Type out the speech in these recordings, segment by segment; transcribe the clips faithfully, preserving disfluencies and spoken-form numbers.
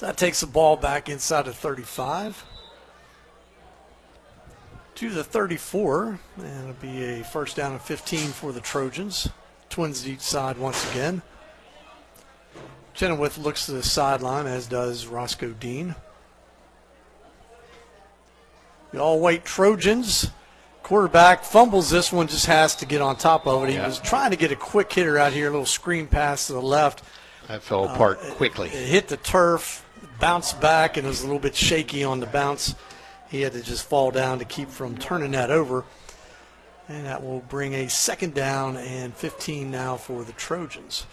So that takes the ball back inside of thirty-five. To the thirty-four, and it'll be a first down and fifteen for the Trojans. Twins each side once again. Chenoweth looks to the sideline, as does Roscoe Dean. The all-white Trojans. Quarterback fumbles this one, just has to get on top of it. He yeah. was trying to get a quick hitter out here, a little screen pass to the left. That fell apart uh, quickly. It, it hit the turf, bounced back, and it was a little bit shaky on the bounce. He had to just fall down to keep from turning that over. And that will bring a second down and fifteen now for the Trojans.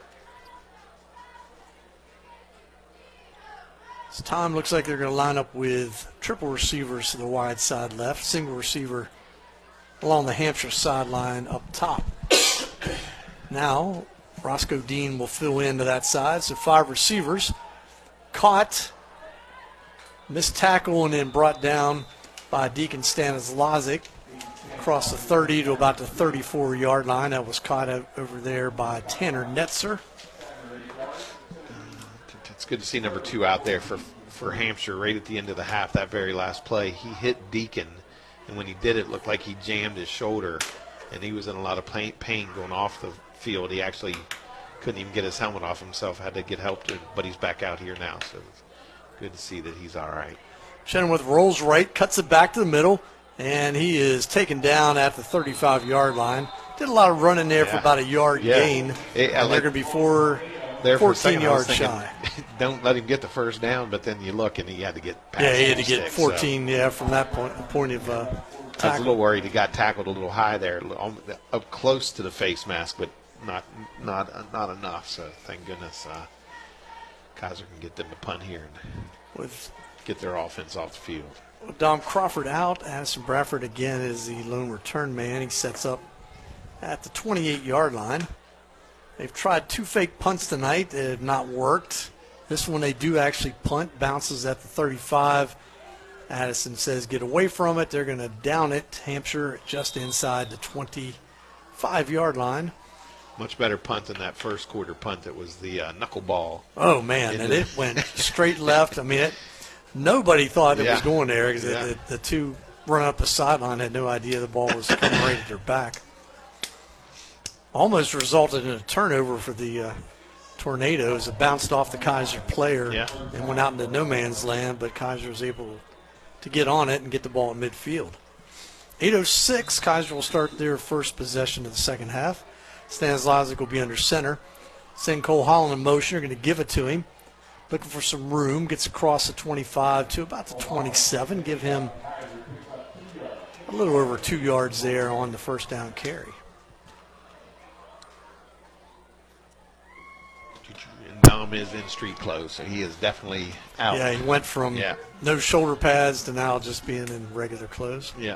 This time looks like they're going to line up with triple receivers to the wide side left, single receiver along the Hampshire sideline up top. Now, Roscoe Dean will fill into that side, so five receivers. Caught, missed tackle, and then brought down by Deacon Stanislazic across the thirty to about the thirty-four-yard line. That was caught over there by Tanner Netzer. It's good to see number two out there for, for Hampshire right at the end of the half, that very last play. He hit Deacon, and when he did it, it looked like he jammed his shoulder, and he was in a lot of pain, pain going off the field. He actually couldn't even get his helmet off himself, had to get help, to, but he's back out here now, so it's good to see that he's all right. Chenoweth rolls right, cuts it back to the middle, and he is taken down at the thirty-five-yard line. Did a lot of running there yeah. for about a yard yeah. gain. It, and they're going to be four, fourteen yards thinking, shy. Don't let him get the first down, but then you look, and he had to get past Yeah, he had to stick, get fourteen, so. yeah, from that point, point of uh, tackle. I was a little worried. He got tackled a little high there, up close to the face mask, but not not not enough. So thank goodness uh, Kaiser can get them to punt here and with get their offense off the field. With Dom Crawford out, Addison Bradford again is the lone return man. He sets up at the twenty-eight-yard line. They've tried two fake punts tonight. They have not worked. This one they do actually punt, bounces at the thirty-five. Addison says get away from it. They're going to down it. Hampshire just inside the twenty-five-yard line. Much better punt than that first quarter punt that was the uh, knuckleball. Oh, man, and it went straight left. I mean, it, nobody thought it yeah. was going there because yeah. the, the two running up the sideline had no idea the ball was coming right at their back. Almost resulted in a turnover for the uh, Tornadoes. It bounced off the Kaiser player yeah. and went out into no man's land, but Kaiser was able to get on it and get the ball in midfield. eight oh six, Kaiser will start their first possession of the second half. Stanislazic will be under center. Send Cole Holland in motion. Are going to give it to him. Looking for some room. Gets across the twenty-five to about the twenty-seven. Give him a little over two yards there on the first down carry. And Dom is in street clothes, so he is definitely out. Yeah, he went from yeah. no shoulder pads to now just being in regular clothes. Yeah.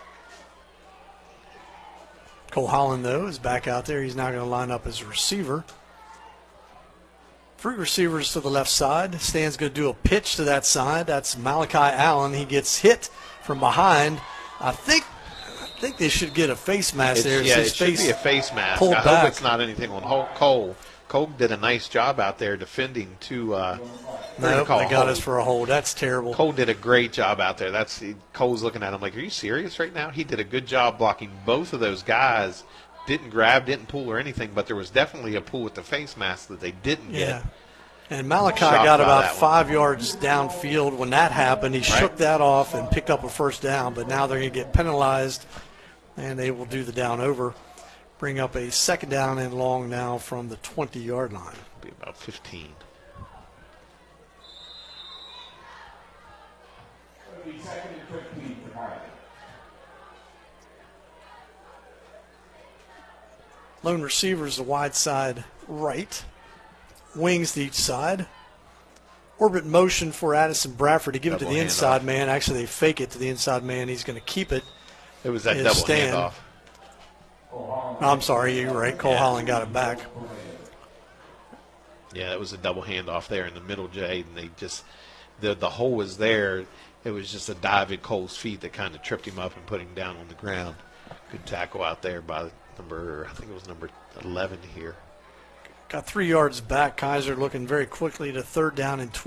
Cole Holland, though, is back out there. He's now going to line up as a receiver. Three receivers to the left side. Stan's going to do a pitch to that side. That's Malachi Allen. He gets hit from behind. I think I think they should get a face mask it's, there. Yeah, it should be a face mask. I back. hope it's not anything on Cole. Cole did a nice job out there defending to uh, no, nope, they got us for a hold. That's terrible. Cole did a great job out there. That's Cole's looking at him like, are you serious right now? He did a good job blocking both of those guys. Didn't grab, didn't pull or anything, but there was definitely a pull with the face mask that they didn't get. Yeah. And Malachi got about five yards downfield when that happened. He right. shook that off and picked up a first down, but now they're going to get penalized, and they will do the down over. Bring up a second down and long now from the twenty-yard line. Be about fifteen. Lone receivers the wide side right. Wings to each side. Orbit motion for Addison Bradford to give double it to the inside off. man. Actually, they fake it to the inside man. He's going to keep it. It was that double stand. handoff. No, I'm sorry, you're right. Cole yeah. Holland got it back. Yeah, it was a double handoff there in the middle, Jay, and they just the the hole was there. It was just a dive at Cole's feet that kind of tripped him up and put him down on the ground. Good tackle out there by number, I think it was number eleven here. Got three yards back. Kaiser looking very quickly to third down and twelve.